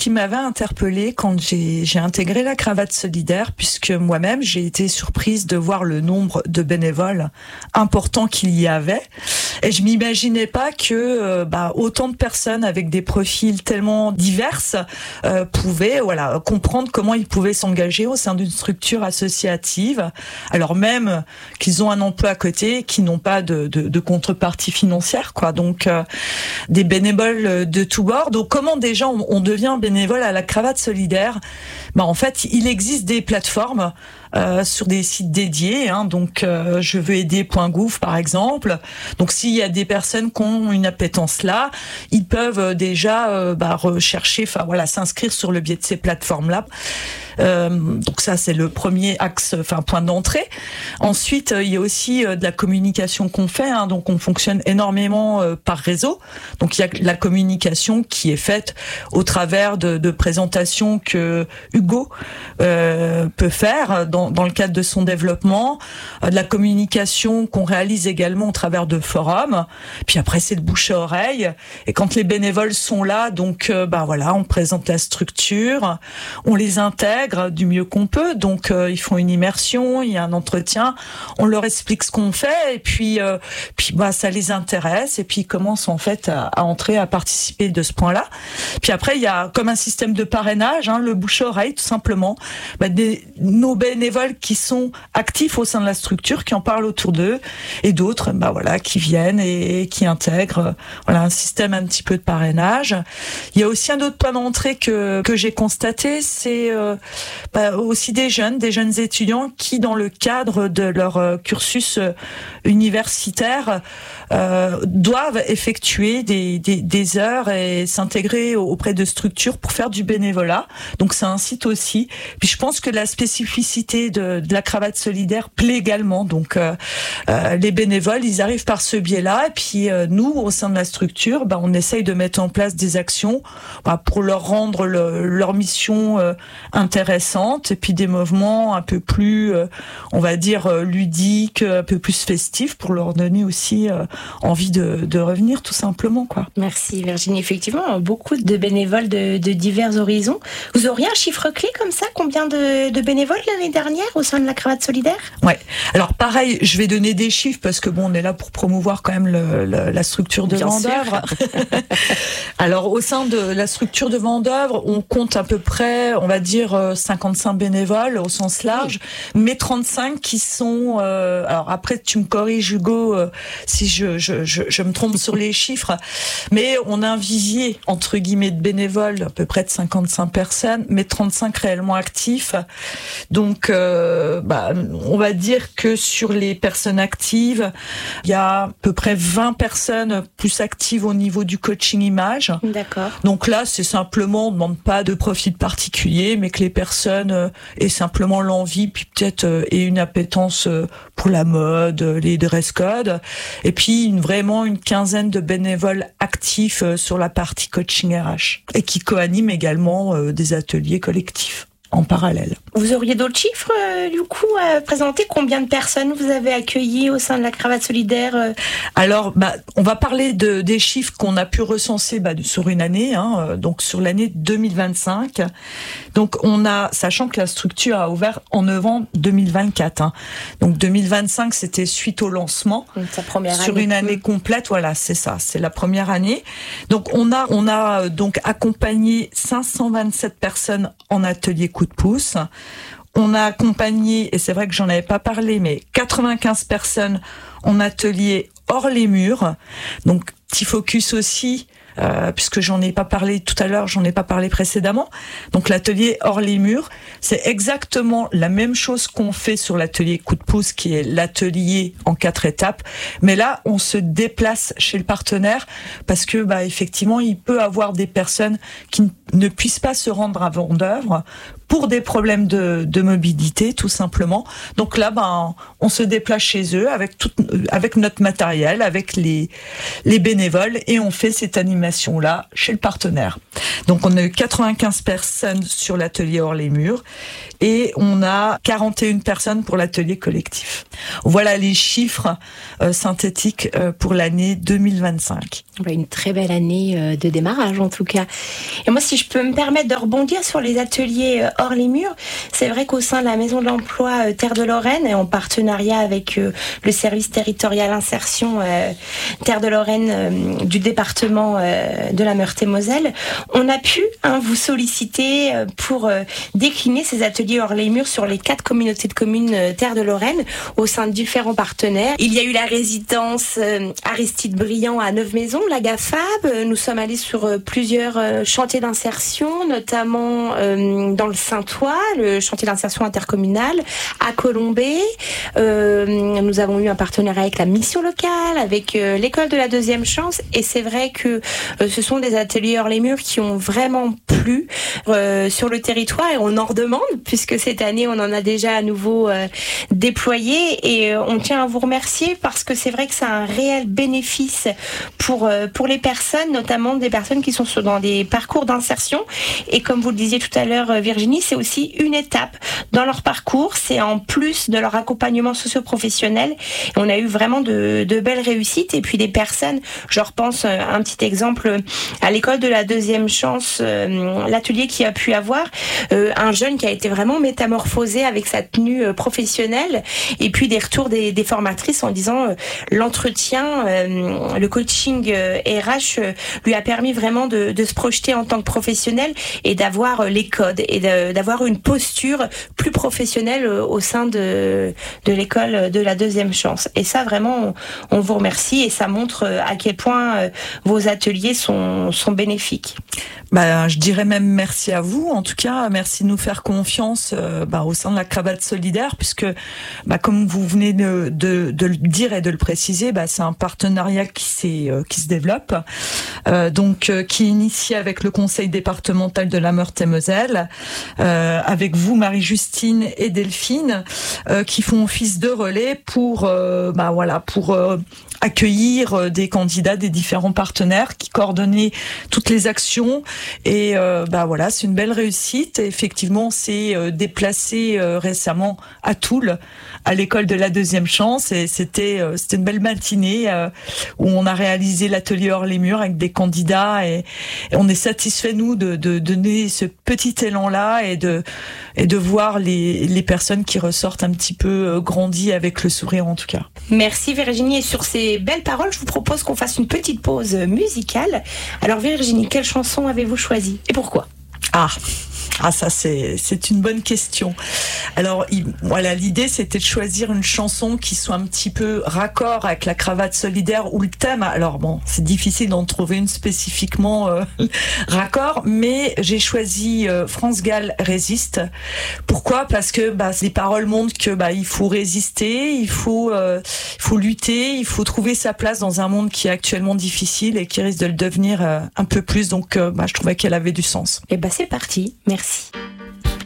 qui m'avait interpellée quand j'ai intégré la cravate solidaire, puisque moi-même j'ai été surprise de voir le nombre de bénévoles important qu'il y avait, et je m'imaginais pas que autant de personnes avec des profils tellement divers pouvaient comprendre comment ils pouvaient s'engager au sein d'une structure associative, alors même qu'ils ont un emploi à côté, qui n'ont pas de contrepartie financière, quoi. Donc des bénévoles de tous bords. Donc comment déjà on devient bénévole à la cravate solidaire? En fait, il existe des plateformes sur des sites dédiés, donc je veux aider.gouv par exemple. Donc s'il y a des personnes qui ont une appétence là, ils peuvent déjà rechercher, s'inscrire sur le biais de ces plateformes-là. Donc ça c'est le premier axe, point d'entrée. Ensuite il y a aussi de la communication qu'on fait, donc on fonctionne énormément par réseau. Donc il y a la communication qui est faite au travers de présentations que Hugo peut faire dans le cadre de son développement, de la communication qu'on réalise également au travers de forums. Puis après c'est le bouche à oreille, et quand les bénévoles sont là, donc on présente la structure, on les intègre du mieux qu'on peut, donc ils font une immersion, il y a un entretien, on leur explique ce qu'on fait, et puis ça les intéresse, et puis ils commencent en fait à entrer, à participer de ce point-là. Puis après il y a comme un système de parrainage, le bouche à oreille tout simplement, nos bénévoles qui sont actifs au sein de la structure, qui en parlent autour d'eux, et d'autres qui viennent et qui intègrent un système un petit peu de parrainage. Il y a aussi un autre point d'entrée que j'ai constaté, c'est aussi des jeunes étudiants qui, dans le cadre de leur cursus universitaire, doivent effectuer des heures et s'intégrer auprès de structures pour faire du bénévolat. Donc ça incite aussi. Puis je pense que la spécificité de la cravate solidaire plaît également. Donc les bénévoles, ils arrivent par ce biais-là, et puis nous, au sein de la structure, on essaye de mettre en place des actions pour leur rendre leur mission intéressante, et puis des mouvements un peu plus, on va dire, ludiques, un peu plus festifs, pour leur donner aussi envie de revenir, tout simplement, quoi. Merci Virginie. Effectivement, beaucoup de bénévoles de divers horizons. Vous auriez un chiffre clé comme ça? Combien de bénévoles l'année dernière au sein de la cravate solidaire? Ouais. Alors pareil, je vais donner des chiffres parce que on est là pour promouvoir quand même la structure de Vendeuvre. Alors au sein de la structure de Vendeuvre, on compte à peu près, on va dire 55 bénévoles au sens large, mais 35 qui sont. Alors après, tu me corriges Hugo si je me trompe sur les chiffres, mais on a un visier entre guillemets de bénévoles à peu près de 55 personnes, mais 35 réellement actifs. Donc on va dire que sur les personnes actives, il y a à peu près 20 personnes plus actives au niveau du coaching image. D'accord. Donc là, c'est simplement, on ne demande pas de profil particulier, mais que les personnes aient simplement l'envie, puis peut-être aient une appétence pour la mode, les dress codes, et puis vraiment une quinzaine de bénévoles actifs sur la partie coaching RH, et qui co-animent également des ateliers collectifs en parallèle. Vous auriez d'autres chiffres du coup à présenter? Combien de personnes vous avez accueillies au sein de la cravate solidaire? Alors, on va parler des chiffres qu'on a pu recenser sur une année, donc sur l'année 2025. Donc sachant que la structure a ouvert en novembre 2024. Donc 2025, c'était suite au lancement. Sa première sur année. Une année complète, voilà, c'est ça, c'est la première année. Donc on a donc accompagné 527 personnes en atelier coup de pouce. On a accompagné, et c'est vrai que j'en avais pas parlé, mais 95 personnes en atelier hors les murs. Donc, petit focus aussi, puisque j'en ai pas parlé tout à l'heure, j'en ai pas parlé précédemment. Donc, l'atelier hors les murs, c'est exactement la même chose qu'on fait sur l'atelier coup de pouce, qui est l'atelier en 4 étapes. Mais là, on se déplace chez le partenaire parce que, effectivement, il peut avoir des personnes qui ne puissent pas se rendre à Vendeuvre pour des problèmes de mobilité, tout simplement. Donc là, on se déplace chez eux avec notre matériel, avec les bénévoles, et on fait cette animation formation-là chez le partenaire. Donc on a eu 95 personnes sur l'atelier hors les murs et on a 41 personnes pour l'atelier collectif. Voilà les chiffres synthétiques pour l'année 2025. Une très belle année de démarrage en tout cas. Et moi, si je peux me permettre de rebondir sur les ateliers hors les murs, c'est vrai qu'au sein de la Maison de l'Emploi Terre de Lorraine et en partenariat avec le service territorial insertion Terre de Lorraine du département de la Meurthe-et-Moselle, on a pu vous solliciter pour décliner ces ateliers hors les murs sur les 4 communautés de communes Terre de Lorraine au sein de différents partenaires. Il y a eu la résidence Aristide Briand à Neuve-Maisons, la GAFAB. Nous sommes allés sur plusieurs chantiers d'insertion, notamment dans le Saintois, le chantier d'insertion intercommunal, à Colombey. Nous avons eu un partenariat avec la mission locale, avec l'école de la deuxième chance, et c'est vrai que ce sont des ateliers hors les murs qui ont vraiment plu sur le territoire, et on en redemande, puisque cette année on en a déjà à nouveau déployé, et on tient à vous remercier parce que c'est vrai que ça a un réel bénéfice pour les personnes, notamment des personnes qui sont dans des parcours d'insertion, et comme vous le disiez tout à l'heure Virginie, c'est aussi une étape dans leur parcours, c'est en plus de leur accompagnement socio-professionnel, et on a eu vraiment de belles réussites, et puis des personnes, je repense un petit exemple à l'école de la deuxième chance, l'atelier qui a pu avoir un jeune qui a été vraiment métamorphosé avec sa tenue professionnelle, et puis des retours des formatrices en disant l'entretien, le coaching RH lui a permis vraiment de se projeter en tant que professionnel et d'avoir les codes et d'avoir une posture plus professionnelle au sein de l'école de la deuxième chance. Et ça, vraiment, on vous remercie, et ça montre à quel point vos ateliers sont bénéfiques. Je dirais même merci à vous. En tout cas, merci de nous faire confiance au sein de la Cravate Solidaire, puisque comme vous venez de le dire et de le préciser, c'est un partenariat qui se développe, qui est initié avec le Conseil départemental de la Meurthe-et-Moselle, avec vous, Marie-Justine et Delphine, qui font office de relais pour accueillir des candidats des différents partenaires, qui coordonnaient toutes les actions, et c'est une belle réussite. Et effectivement, on s'est déplacé récemment à Toul, à l'école de la deuxième chance, et c'était une belle matinée où on a réalisé l'atelier hors les murs avec des candidats, et on est satisfait nous de donner ce petit élan là et de voir les personnes qui ressortent un petit peu grandies avec le sourire en tout cas. Merci Virginie, et sur ces belles paroles, je vous propose qu'on fasse une petite pause musicale. Alors Virginie, quelle chanson avez-vous choisie et pourquoi ? Ça c'est une bonne question. Alors l'idée c'était de choisir une chanson qui soit un petit peu raccord avec la Cravate Solidaire ou le thème. Alors c'est difficile d'en trouver une spécifiquement raccord, mais j'ai choisi France Gall Résiste. Pourquoi ? Parce que les paroles montrent que il faut résister, il faut lutter, il faut trouver sa place dans un monde qui est actuellement difficile et qui risque de le devenir un peu plus. Donc je trouvais qu'elle avait du sens. Et c'est parti. Merci.